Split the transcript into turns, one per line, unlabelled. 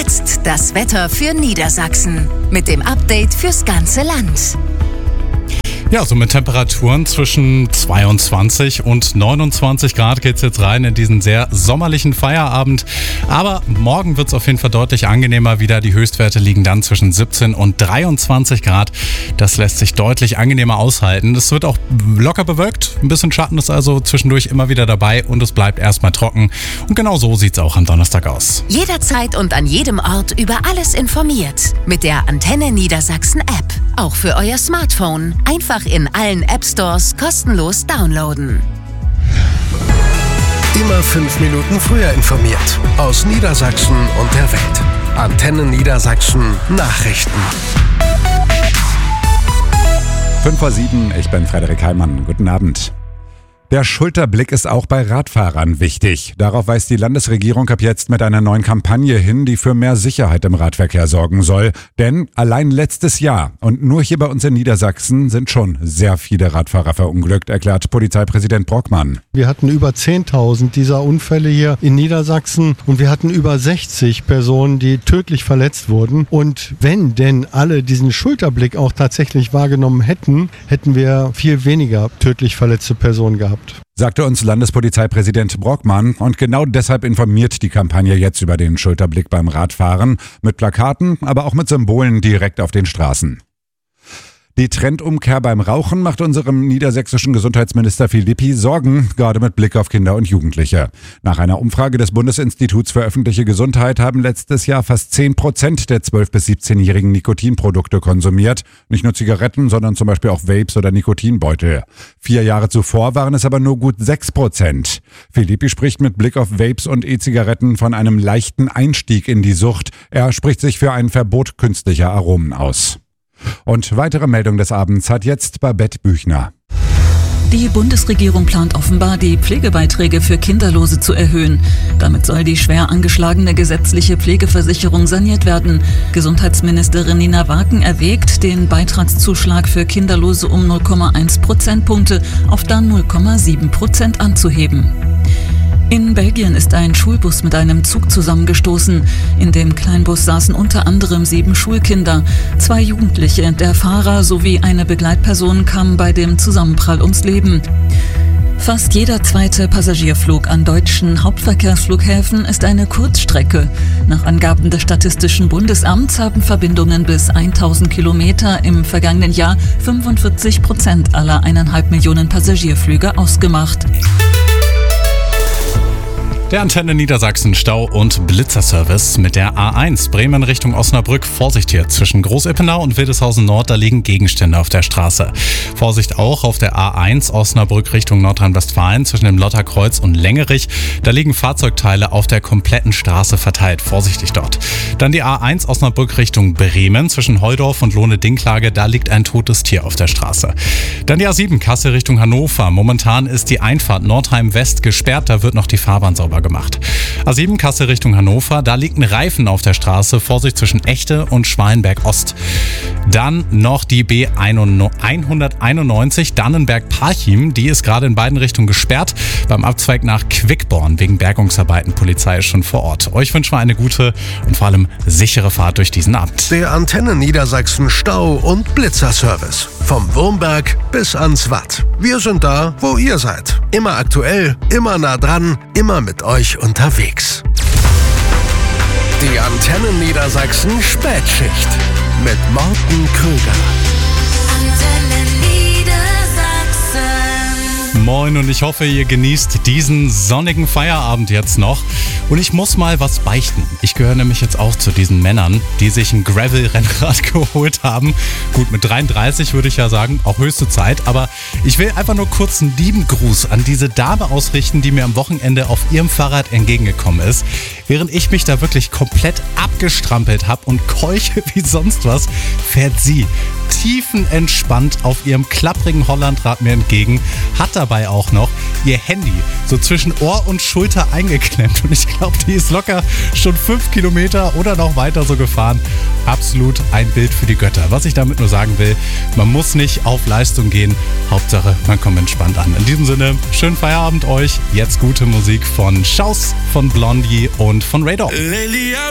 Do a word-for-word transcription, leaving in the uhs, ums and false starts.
jetzt das Wetter für Niedersachsen mit dem Update fürs ganze Land.
Ja, so mit Temperaturen zwischen zweiundzwanzig und neunundzwanzig Grad geht's jetzt rein in diesen sehr sommerlichen Feierabend. Aber morgen wird's auf jeden Fall deutlich angenehmer wieder. Die Höchstwerte liegen dann zwischen siebzehn und dreiundzwanzig Grad. Das lässt sich deutlich angenehmer aushalten. Es wird auch locker bewölkt. Ein bisschen Schatten ist also zwischendurch immer wieder dabei und es bleibt erstmal trocken. Und genau so sieht's auch am Donnerstag aus.
Jederzeit und an jedem Ort über alles informiert. Mit der Antenne Niedersachsen App. Auch für euer Smartphone. Einfach in allen App-Stores kostenlos downloaden.
Immer fünf Minuten früher informiert. Aus Niedersachsen und der Welt. Antenne Niedersachsen Nachrichten.
fünf vor sieben, ich bin Frederik Heimann. Guten Abend. Der Schulterblick ist auch bei Radfahrern wichtig. Darauf weist die Landesregierung ab jetzt mit einer neuen Kampagne hin, die für mehr Sicherheit im Radverkehr sorgen soll. Denn allein letztes Jahr und nur hier bei uns in Niedersachsen sind schon sehr viele Radfahrer verunglückt, erklärt Polizeipräsident Brockmann.
Wir hatten über zehntausend dieser Unfälle hier in Niedersachsen und wir hatten über sechzig Personen, die tödlich verletzt wurden. Und wenn denn alle diesen Schulterblick auch tatsächlich wahrgenommen hätten, hätten wir viel weniger tödlich verletzte Personen gehabt.
Sagte uns Landespolizeipräsident Brockmann, und genau deshalb informiert die Kampagne jetzt über den Schulterblick beim Radfahren mit Plakaten, aber auch mit Symbolen direkt auf den Straßen. Die Trendumkehr beim Rauchen macht unserem niedersächsischen Gesundheitsminister Philippi Sorgen, gerade mit Blick auf Kinder und Jugendliche. Nach einer Umfrage des Bundesinstituts für öffentliche Gesundheit haben letztes Jahr fast zehn Prozent der zwölf- bis siebzehnjährigen Nikotinprodukte konsumiert. Nicht nur Zigaretten, sondern zum Beispiel auch Vapes oder Nikotinbeutel. Vier Jahre zuvor waren es aber nur gut sechs Prozent. Philippi spricht mit Blick auf Vapes und E-Zigaretten von einem leichten Einstieg in die Sucht. Er spricht sich für ein Verbot künstlicher Aromen aus. Und weitere Meldung des Abends hat jetzt Babette Büchner.
Die Bundesregierung plant offenbar, die Pflegebeiträge für Kinderlose zu erhöhen. Damit soll die schwer angeschlagene gesetzliche Pflegeversicherung saniert werden. Gesundheitsministerin Nina Waken erwägt, den Beitragszuschlag für Kinderlose um null Komma eins Prozentpunkte auf dann null Komma sieben Prozent anzuheben. In Belgien ist ein Schulbus mit einem Zug zusammengestoßen. In dem Kleinbus saßen unter anderem sieben Schulkinder. Zwei Jugendliche, der Fahrer sowie eine Begleitperson kamen bei dem Zusammenprall ums Leben. Fast jeder zweite Passagierflug an deutschen Hauptverkehrsflughäfen ist eine Kurzstrecke. Nach Angaben des Statistischen Bundesamts haben Verbindungen bis tausend Kilometer im vergangenen Jahr fünfundvierzig Prozent aller eineinhalb Millionen Passagierflüge ausgemacht.
Der Antenne Niedersachsen Stau- und Blitzerservice mit der A eins Bremen Richtung Osnabrück. Vorsicht hier zwischen Groß-Ippenau und Wildeshausen Nord, da liegen Gegenstände auf der Straße. Vorsicht auch auf der A eins Osnabrück Richtung Nordrhein-Westfalen zwischen dem Lotterkreuz und Längerich. Da liegen Fahrzeugteile auf der kompletten Straße verteilt. Vorsichtig dort. Dann die A eins Osnabrück Richtung Bremen zwischen Heudorf und Lohne-Dinklage. Da liegt ein totes Tier auf der Straße. Dann die A sieben Kassel Richtung Hannover. Momentan ist die Einfahrt Nordheim West gesperrt. Da wird noch die Fahrbahn sauber gemacht. A sieben Kassel Richtung Hannover, da liegt ein Reifen auf der Straße. Vorsicht zwischen Echte und Schwalenberg Ost. Dann noch die B hunderteinundneunzig Dannenberg-Parchim. Die ist gerade in beiden Richtungen gesperrt. Beim Abzweig nach Quickborn wegen Bergungsarbeiten. Polizei ist schon vor Ort. Euch wünschen wir eine gute und vor allem sichere Fahrt durch diesen Abend.
Der Antenne Niedersachsen Stau- und Blitzerservice. Vom Wurmberg bis ans Watt. Wir sind da, wo ihr seid. Immer aktuell, immer nah dran, immer mit euch unterwegs. Die Antenne Niedersachsen Spätschicht mit Morten Krüger.
Antenne Niedersachsen.
Moin, und ich hoffe, ihr genießt diesen sonnigen Feierabend jetzt noch. Und ich muss mal was beichten. Ich gehöre nämlich jetzt auch zu diesen Männern, die sich ein Gravel-Rennrad geholt haben. Gut, mit dreiunddreißig würde ich ja sagen, auch höchste Zeit. Aber ich will einfach nur kurz einen lieben Gruß an diese Dame ausrichten, die mir am Wochenende auf ihrem Fahrrad entgegengekommen ist. Während ich mich da wirklich komplett abgestrampelt habe und keuche wie sonst was, fährt sie tiefenentspannt auf ihrem klapprigen Hollandrad mir entgegen, hat dabei auch noch ihr Handy so zwischen Ohr und Schulter eingeklemmt. Und ich glaube, die ist locker schon fünf Kilometer oder noch weiter so gefahren. Absolut ein Bild für die Götter. Was ich damit nur sagen will, man muss nicht auf Leistung gehen. Hauptsache, man kommt entspannt an. In diesem Sinne, schönen Feierabend euch. Jetzt gute Musik von Schaus, von Blondie und von Radar.